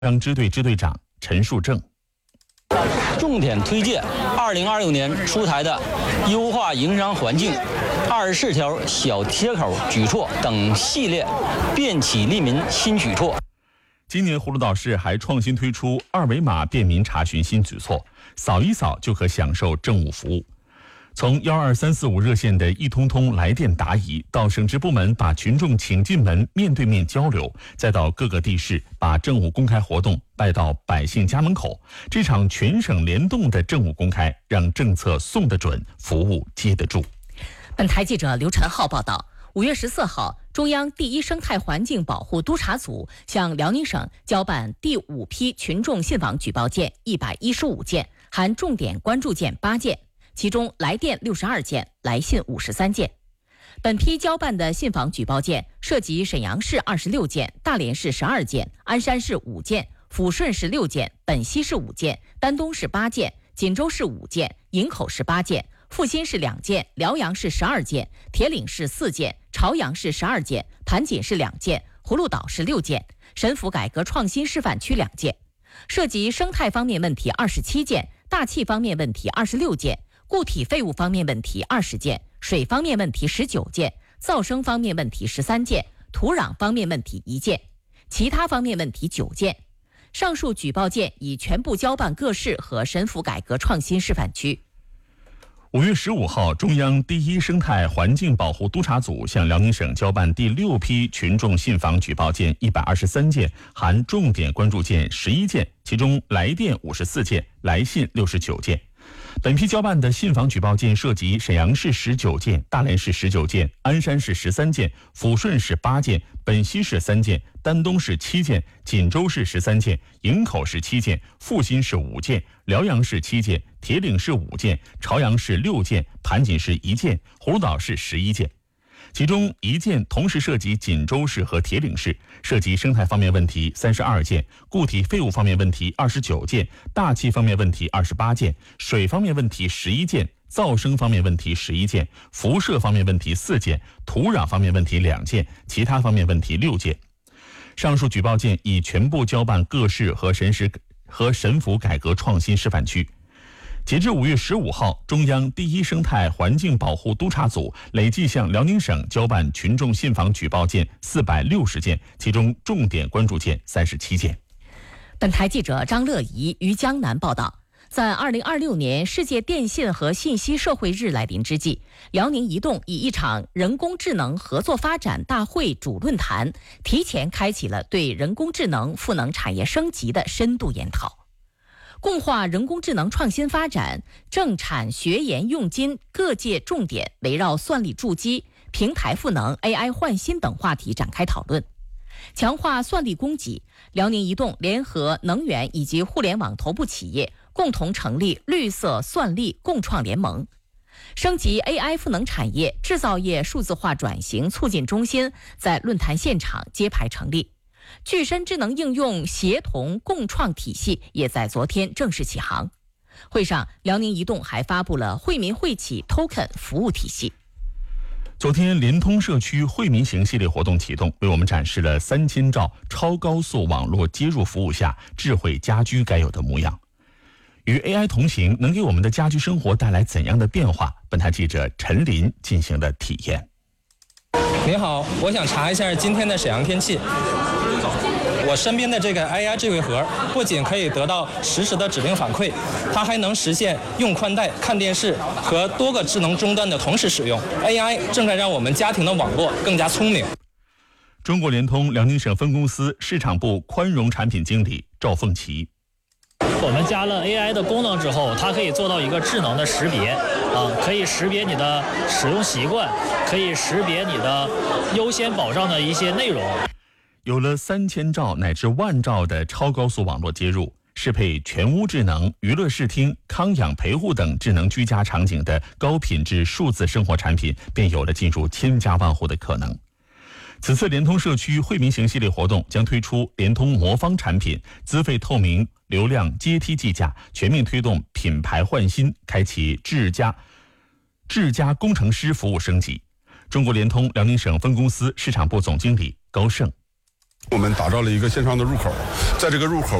央支队支队长陈树正。 重点推介2026年出台的优化营商环境24条小贴口举措等系列便企利民新举措。 今年葫芦岛市还创新推出二维码便民查询新举措，扫一扫就可享受政务服务。从12345热线的一通通来电答疑，到省直部门把群众请进门面对面交流，再到各个地市把政务公开活动带到百姓家门口，这场全省联动的政务公开，让政策送得准，服务接得住。 本台记者刘晨浩报道，5月14号，中央第一生态环境保护督察组向辽宁省交办第5批群众信访举报件115件，含重点关注件8件。其中来电62件，来信53件。本批交办的信访举报件涉及沈阳市26件、大连市12件、鞍山市5件、抚顺市6件、本溪市5件、丹东市8件、锦州市5件、营口市8件、阜新市2件、辽阳市12件、铁岭市4件、朝阳市12件、盘锦市2件、葫芦岛市6件、沈府改革创新示范区2件。涉及生态方面问题27件，大气方面问题26件，固体废物方面问题20件，水方面问题19件，噪声方面问题13件，土壤方面问题1件，其他方面问题9件。上述举报件已全部交办各市和沈府改革创新示范区。 5月15号，中央第一生态环境保护督察组向辽宁省交办第6批群众信访举报件123件，含重点关注件11件，其中来电54件，来信69件。本批交办的信访举报件涉及沈阳市19件、大连市19件、鞍山市13件、抚顺市8件、本溪市3件、丹东市7件、锦州市13件、营口市7件、阜新市5件、辽阳市7件、铁岭市5件、朝阳市6件、盘锦市1件、葫芦岛市11件。其中1件同时涉及锦州市和铁岭市，涉及生态方面问题32件，固体废物方面问题29件，大气方面问题28件，水方面问题11件，噪声方面问题11件，辐射方面问题4件，土壤方面问题2件，其他方面问题6件。上述举报件已全部交办各市和沈府改革创新示范区。截至5月15号，中央第一生态环境保护督察组累计向辽宁省交办群众信访举报件460件，其中重点关注件37件。 本台记者张乐怡于江南报道，在2026年世界电信和信息社会日来临之际，辽宁移动以一场人工智能合作发展大会主论坛，提前开启了对人工智能赋能产业升级的深度研讨。共话人工智能创新发展，政产学研用金各界重点围绕算力筑基、平台赋能、AI 换新等话题展开讨论。强化算力供给，辽宁移动联合能源以及互联网头部企业共同成立绿色算力共创联盟。升级 AI 赋能产业制造业数字化转型促进中心在论坛现场揭牌成立。具身智能应用协同共创体系也在昨天正式起航。会上，辽宁移动还发布了惠民惠企 Token 服务体系。 昨天，联通社区惠民行系列活动启动，为我们展示了3000兆超高速网络接入服务下智慧家居该有的模样。与 AI 同行，能给我们的家居生活带来怎样的变化？本台记者陈林进行了体验。 您好，我想查一下今天的沈阳天气。我身边的这个 AI 智慧盒不仅可以得到实时的指令反馈，它还能实现用宽带、看电视和多个智能终端的同时使用。AI 正在让我们家庭的网络更加聪明。 中国联通辽宁省分公司市场部宽容产品经理赵凤琪。 我们加了 AI 的功能之后，它可以做到一个智能的识别，可以识别你的使用习惯，可以识别你的优先保障的一些内容。 有了3000兆乃至10000兆的超高速网络接入，适配全屋智能、娱乐视听、康养陪护等智能居家场景的高品质数字生活产品，便有了进入千家万户的可能。此次联通社区惠民行系列活动将推出联通魔方产品，资费透明、流量阶梯计价，全面推动品牌换新，开启智家工程师服务升级。中国联通辽宁省分公司市场部总经理高盛。 我们打造了一个线上的入口，在这个入口